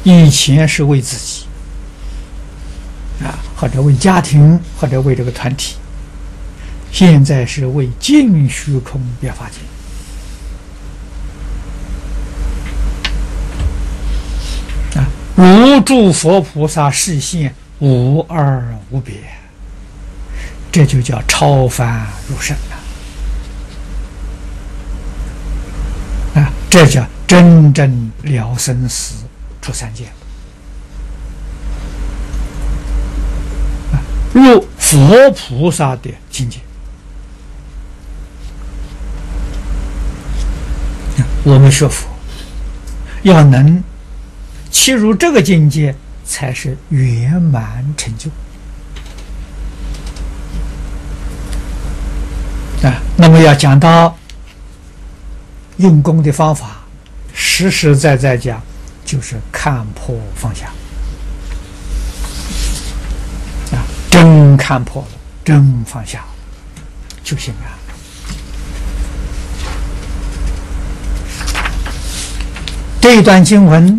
以前是为自己或者为家庭，或者为这个团体，现在是为尽虚空变法界。如诸佛菩萨示现，无二无别，这就叫超凡入圣这叫真正了生死出三界，入佛菩萨的境界。我们学佛要能切入这个境界，才是圆满成就那么要讲到用功的方法，实实在在讲，就是看破放下真看破了，真放下就行了。这一段经文，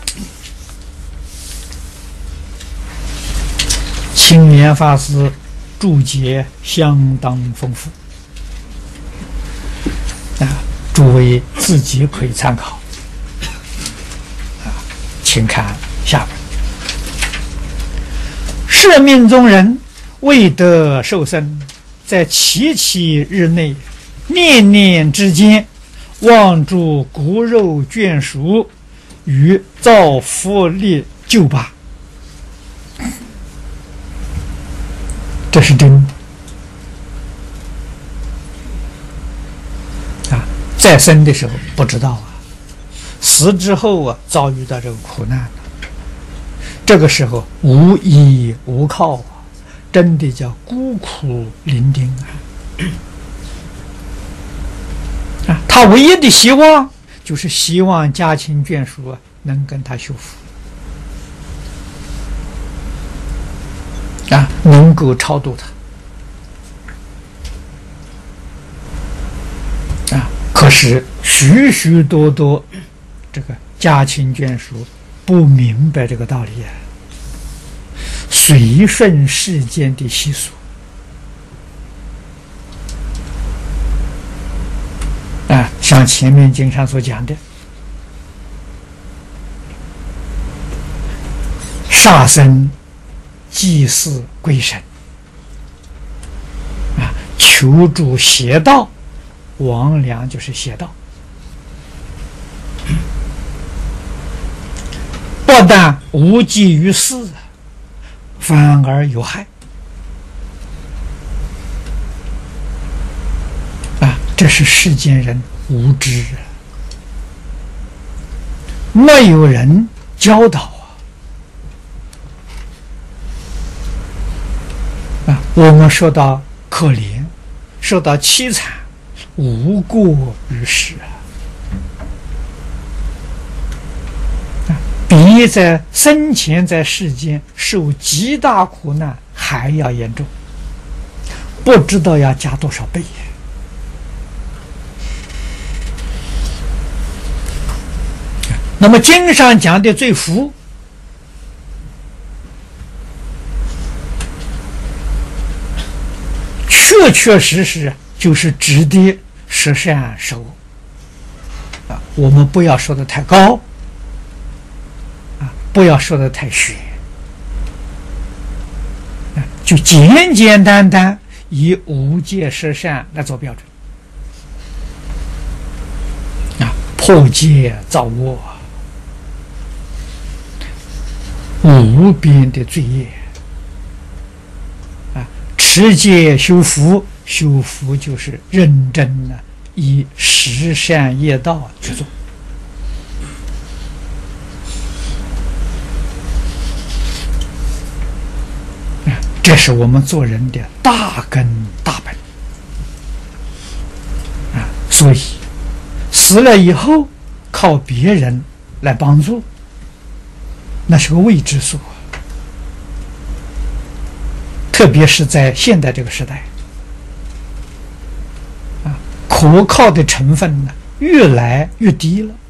青莲法师注解相当丰富诸位自己可以参考请看下边。摄命中人未得受生，在期期日内，念念之间，望诸骨肉眷属，与造福力救拔。这是真在生的时候不知道死之后遭遇到这个苦难这个时候无依无靠真的叫孤苦伶仃他唯一的希望就是希望家亲眷属能跟他修复能够超度他可是许许多多这个家亲眷属不明白这个道理随顺世间的习俗像前面经上所讲的，杀生祭祀鬼神求助邪道，亡良就是邪道，不但无济于事，反而有害这是世间人无知没有人教导我们受到可怜，受到凄惨，无过于世比在生前在世间受极大苦难还要严重，不知道要加多少倍那么经上讲的罪福确确实实就是指的十善十恶我们不要说的太高不要说的太玄就简简单单以五戒十善来做标准破戒造恶无边的罪业持戒修福，修福就是认真的以十善业道去做这是我们做人的大根大本所以死了以后靠别人来帮助，那是个未知数特别是在现代这个时代可靠的成分呢越来越低了